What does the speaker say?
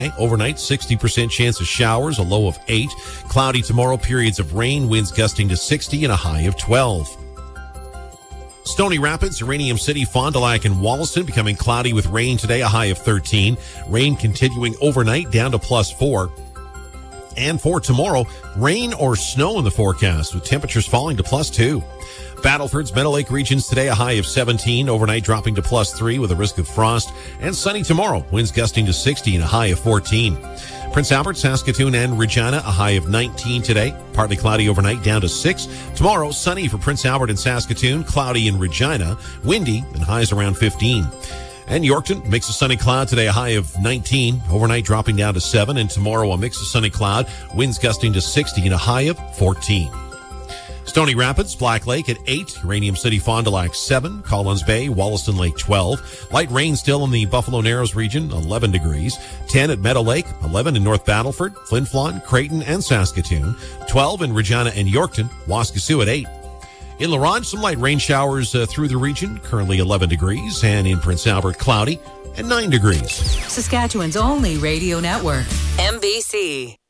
Overnight, 60% chance of showers, a low of 8. Cloudy tomorrow, periods of rain, winds gusting to 60 and a high of 12. Stony Rapids, Uranium City, Fond du Lac, and Wollaston becoming cloudy with rain today, a high of 13. Rain continuing overnight down to +4. And for tomorrow, rain or snow in the forecast with temperatures falling to +2. Battleford's Meadow Lake regions today, a high of 17, overnight dropping to +3 with a risk of frost. And sunny tomorrow, winds gusting to 60 and a high of 14. Prince Albert, Saskatoon, and Regina, a high of 19 today. Partly cloudy overnight, down to 6. Tomorrow, sunny for Prince Albert and Saskatoon, cloudy in Regina, windy, and highs around 15. And Yorkton, mix of sunny cloud today, a high of 19. Overnight dropping down to 7. And tomorrow, a mix of sunny cloud, winds gusting to 60 and a high of 14. Stony Rapids, Black Lake at 8. Uranium City, Fond du Lac 7. Collins Bay, Wollaston Lake 12. Light rain still in the Buffalo Narrows region, 11 degrees. 10 at Meadow Lake, 11 in North Battleford, Flin Flon, Creighton, and Saskatoon. 12 in Regina and Yorkton. Waskesiu at 8. In La Ronge, some light rain showers through the region, currently 11 degrees. And in Prince Albert, cloudy and 9 degrees. Saskatchewan's only radio network, MBC.